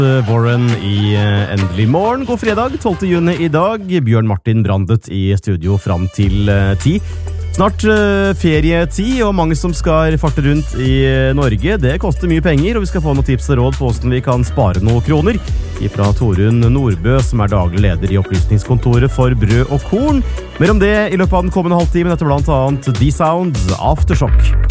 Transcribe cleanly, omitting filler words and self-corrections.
Warren i Endelig morgen. God fredag, 12. juni i dag. Bjørn Martin Brandet i studio fram til 10. Snart ferietid, og mange som skal farte rundt i Norge. Det koster mye penger, og vi skal få noen tips og råd på hvordan vi kan spare noen kroner. Fra Torunn Nordbø, som er daglig leder i opplysningskontoret for brød og korn. Mer om det i løpet av den kommende halvtimen, etter blant annet D-Sound Aftershock.